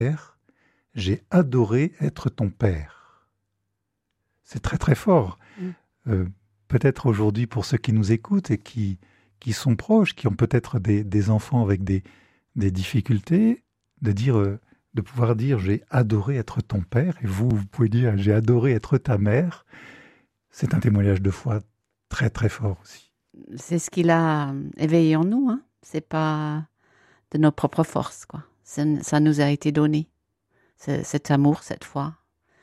j'ai adoré être ton père. C'est très très fort. Peut-être aujourd'hui pour ceux qui nous écoutent et qui sont proches, qui ont peut-être des enfants avec des difficultés, de pouvoir dire j'ai adoré être ton père, et vous pouvez dire j'ai adoré être ta mère. C'est un témoignage de foi très très fort aussi. C'est ce qu'il a éveillé en nous, hein. C'est pas de nos propres forces, quoi. Ça nous a été donné, cet amour, cette foi.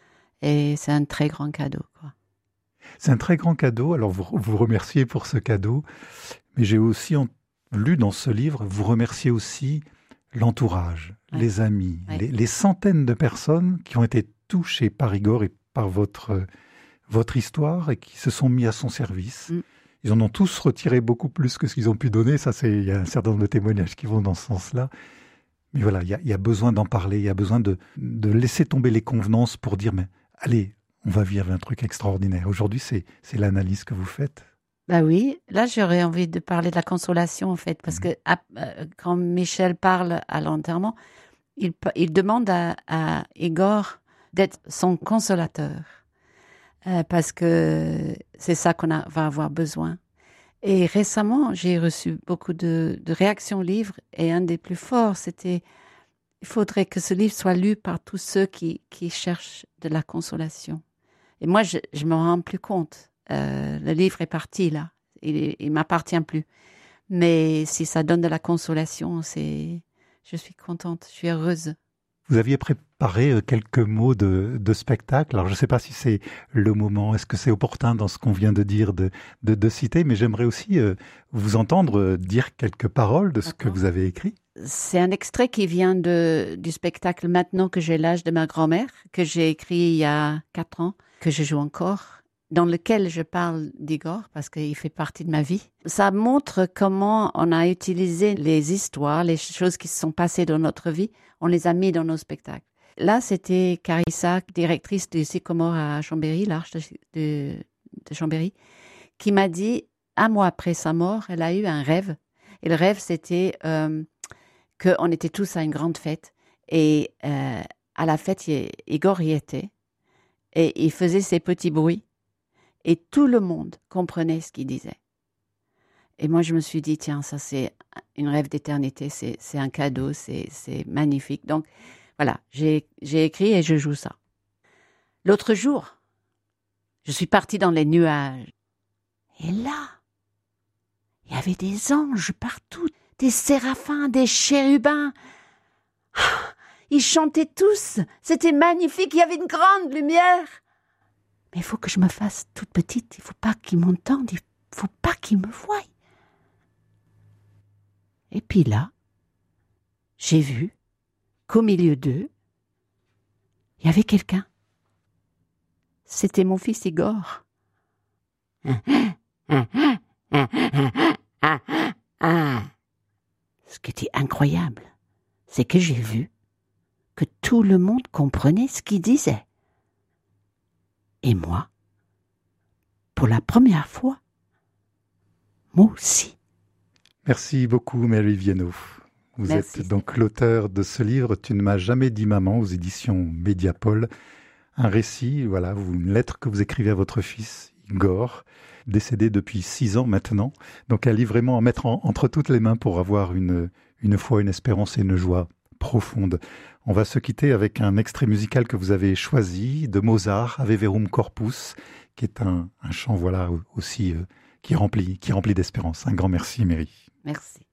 Et c'est un très grand cadeau, quoi. C'est un très grand cadeau. Alors vous remerciez pour ce cadeau, mais j'ai aussi lu dans ce livre, vous remerciez aussi l'entourage, les amis, les centaines de personnes qui ont été touchées par Igor et par votre histoire et qui se sont mis à son service. Ils en ont tous retiré beaucoup plus que ce qu'ils ont pu donner. Ça, il y a un certain nombre de témoignages qui vont dans ce sens-là. Mais voilà, il y a besoin d'en parler, il y a besoin de laisser tomber les convenances pour dire, mais allez, on va vivre un truc extraordinaire. Aujourd'hui, c'est l'analyse que vous faites. Bah oui, là j'aurais envie de parler de la consolation en fait, parce que quand Michel parle à l'enterrement, il demande à Igor d'être son consolateur, parce que c'est ça va avoir besoin. Et récemment, j'ai reçu beaucoup de réactions au livre, et un des plus forts, c'était il faudrait que ce livre soit lu par tous ceux qui cherchent de la consolation. Et moi, je me rends plus compte. Le livre est parti, là. Il m'appartient plus. Mais si ça donne de la consolation, je suis contente, je suis heureuse. Vous aviez préparé quelques mots de spectacle. Alors, je ne sais pas si c'est le moment, est-ce que c'est opportun dans ce qu'on vient de dire de citer, mais j'aimerais aussi vous entendre dire quelques paroles de ce que vous avez écrit. C'est un extrait qui vient du spectacle Maintenant que j'ai l'âge de ma grand-mère, que j'ai écrit il y a 4 ans, que je joue encore, dans lequel je parle d'Igor parce qu'il fait partie de ma vie. Ça montre comment on a utilisé les histoires, les choses qui se sont passées dans notre vie, on les a mis dans nos spectacles. Là, c'était Carissa, directrice du Sycomore à Chambéry, l'Arche de Chambéry, qui m'a dit, un mois après sa mort, elle a eu un rêve. Et le rêve, c'était qu'on était tous à une grande fête. Et à la fête, Igor y était. Et il faisait ses petits bruits. Et tout le monde comprenait ce qu'il disait. Et moi, je me suis dit, tiens, ça, c'est une rêve d'éternité. C'est un cadeau, c'est magnifique. Donc, voilà, j'ai écrit et je joue ça. L'autre jour, je suis partie dans les nuages. Et là, il y avait des anges partout, des séraphins, des chérubins. Ils chantaient tous. C'était magnifique. Il y avait une grande lumière. Mais il faut que je me fasse toute petite. Il ne faut pas qu'ils m'entendent. Il ne faut pas qu'ils me voient. Et puis là, j'ai vu qu'au milieu d'eux, il y avait quelqu'un. C'était mon fils Igor. Ce qui était incroyable, c'est que j'ai vu que tout le monde comprenait ce qu'il disait. Et moi, pour la première fois, moi aussi. Merci beaucoup, Mary Viennot. Vous êtes donc l'auteur de ce livre « Tu ne m'as jamais dit maman » aux éditions Mediapol. Un récit, voilà, une lettre que vous écrivez à votre fils, Igor, décédé depuis 6 ans maintenant. Donc un livre vraiment à mettre entre toutes les mains pour avoir une foi, une espérance et une joie profonde. On va se quitter avec un extrait musical que vous avez choisi de Mozart, Ave Verum Corpus, qui est un chant, voilà, aussi qui remplit d'espérance. Un grand merci, Mary. Merci.